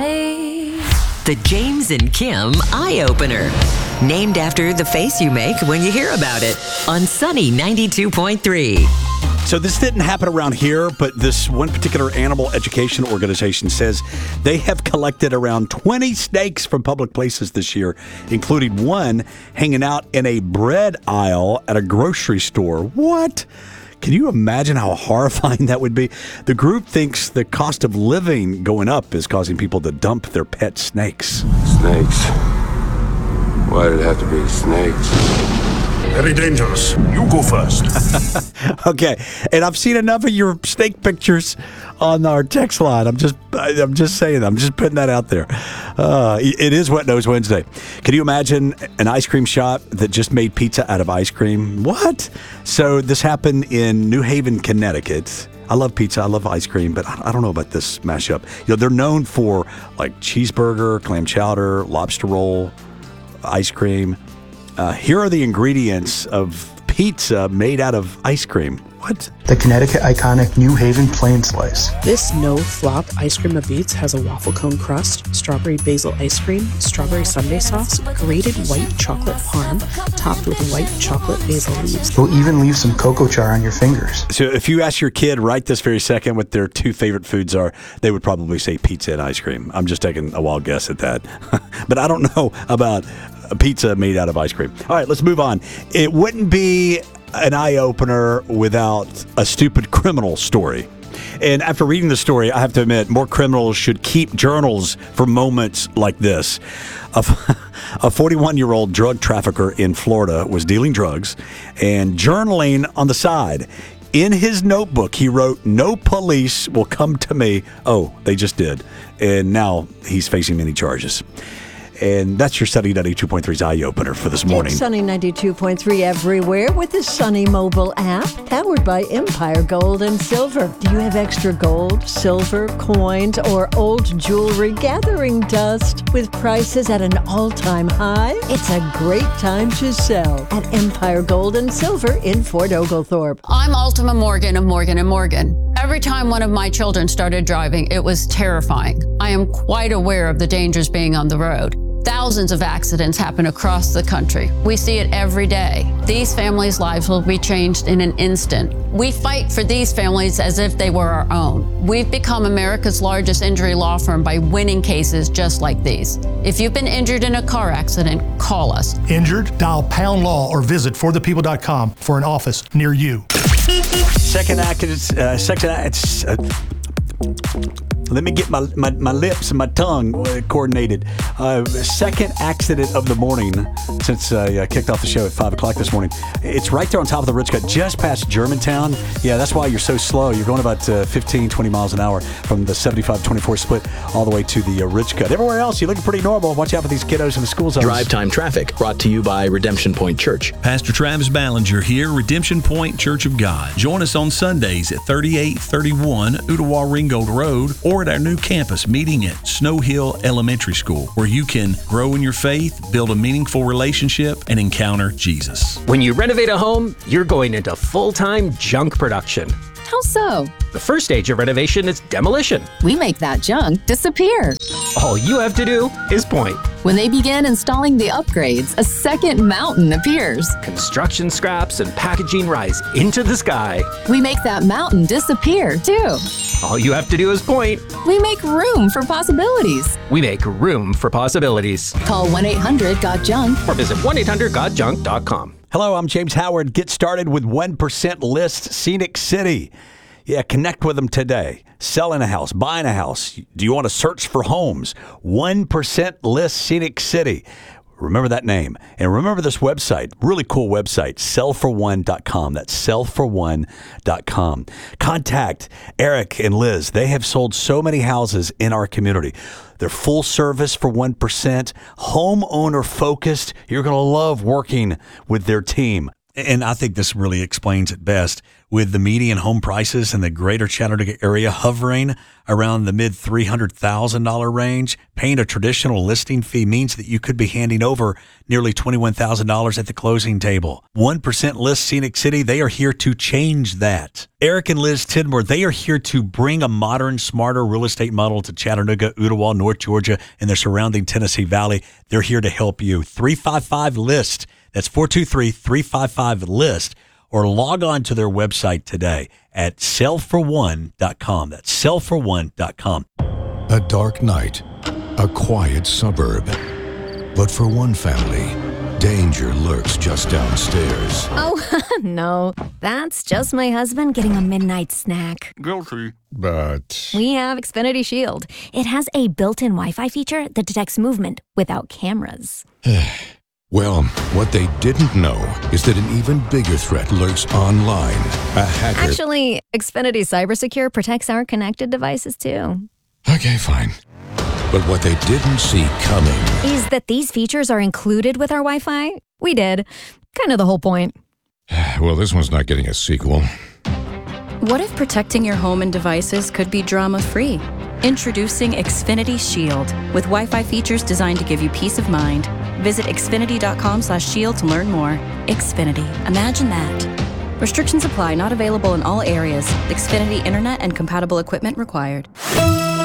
me. The James and Kim Eye Opener. Named after the face you make when you hear about it. On Sunny 92.3. So this didn't happen around here, but this one particular animal education organization says they have collected around 20 snakes from public places this year, including one hanging out in a bread aisle at a grocery store. What? Can you imagine how horrifying that would be? The group thinks the cost of living going up is causing people to dump their pet snakes. Snakes. Why did it have to be snakes? Very dangerous. You go first. Okay, and I've seen enough of your snake pictures on our text line. I'm just saying. I'm just putting that out there. It is Wet Nose Wednesday. Can you imagine an ice cream shop that just made pizza out of ice cream? What? So this happened in New Haven, Connecticut. I love pizza. I love ice cream, but I don't know about this mashup. You know, they're known for like cheeseburger, clam chowder, lobster roll, ice cream. Here are the ingredients of pizza made out of ice cream. What? The Connecticut iconic New Haven Plain Slice. This no-flop ice cream of beets has a waffle cone crust, strawberry basil ice cream, strawberry sundae sauce, grated white chocolate parm, topped with white chocolate basil leaves. We'll even leave some cocoa char on your fingers. So if you ask your kid right this very second what their two favorite foods are, they would probably say pizza and ice cream. I'm just taking a wild guess at that. But I don't know about a pizza made out of ice cream. All right, let's move on. It wouldn't be an eye-opener without a stupid criminal story. And after reading the story, I have to admit, more criminals should keep journals for moments like this. A 41-year-old drug trafficker in Florida was dealing drugs and journaling on the side. In his notebook, he wrote, "No police will come to me." Oh, they just did. And now he's facing many charges. And that's your Sunny 92.3's Eye Opener for this morning. It's Sunny 92.3 everywhere with the Sunny mobile app, powered by Empire Gold and Silver. Do you have extra gold, silver, coins, or old jewelry gathering dust with prices at an all-time high? It's a great time to sell at Empire Gold and Silver in Fort Oglethorpe. I'm Ultima Morgan of Morgan & Morgan. Every time one of my children started driving, it was terrifying. I am quite aware of the dangers being on the road. Thousands of accidents happen across the country. We see it every day. These families' lives will be changed in an instant. We fight for these families as if they were our own. We've become America's largest injury law firm by winning cases just like these. If you've been injured in a car accident, call us. Injured? Dial pound law or visit forthepeople.com for an office near you. Let me get my lips and my tongue coordinated. Second accident of the morning since I kicked off the show at 5 o'clock this morning. It's right there on top of the Ridge Cut, just past Germantown. Yeah, that's why you're so slow. You're going about 15, 20 miles an hour from the 75-24 split all the way to the Ridge Cut. Everywhere else, you're looking pretty normal. Watch out for these kiddos in the school zones. Drive Time Traffic, brought to you by Redemption Point Church. Pastor Travis Ballinger here, Redemption Point Church of God. Join us on Sundays at 3831 Ottawa Ringgold Road or at our new campus meeting at Snow Hill Elementary School, where you can grow in your faith, build a meaningful relationship, and encounter Jesus. When you renovate a home, you're going into full-time junk production. How so? The first stage of renovation is demolition. We make that junk disappear. All you have to do is point. When they begin installing the upgrades, a second mountain appears. Construction scraps and packaging rise into the sky. We make that mountain disappear, too. All you have to do is point. We make room for possibilities. We make room for possibilities. Call 1-800-GOT-JUNK or visit 1-800-GOT-JUNK.com. Hello, I'm James Howard. Get started with 1% List Scenic City. Yeah, connect with them today. Selling a house, buying a house. Do you want to search for homes? 1% List Scenic City. Remember that name. And remember this website, really cool website, sellfor1.com. That's sellfor1.com. Contact Eric and Liz. They have sold so many houses in our community. They're full service for 1%, homeowner focused. You're going to love working with their team. And I think this really explains it best. with the median home prices in the greater Chattanooga area hovering around the mid $300,000 range, paying a traditional listing fee means that you could be handing over nearly $21,000 at the closing table. 1% List Scenic City, they are here to change that. Eric and Liz Tidmore, they are here to bring a modern, smarter real estate model to Chattanooga, Ooltewah, North Georgia, and the surrounding Tennessee Valley. They're here to help you. 355-LIST. That's 423-355-LIST. Or log on to their website today at sellforone.com. That's sellforone.com. A dark night, a quiet suburb. But for one family, danger lurks just downstairs. Oh, no. That's just my husband getting a midnight snack. Guilty. But We have Xfinity Shield. It has a built-in Wi-Fi feature that detects movement without cameras. well, what they didn't know is that an even bigger threat lurks online. A hacker. Actually, Xfinity CyberSecure protects our connected devices, too. Okay, fine. But what they didn't see coming is that these features are included with our Wi-Fi. We did. Kind of the whole point. Well, this one's not getting a sequel. What if protecting your home and devices could be drama-free? Introducing Xfinity Shield, with Wi-Fi features designed to give you peace of mind. Visit xfinity.com/shield to learn more. Xfinity. Imagine that. Restrictions apply. Not available in all areas. Xfinity Internet and compatible equipment required.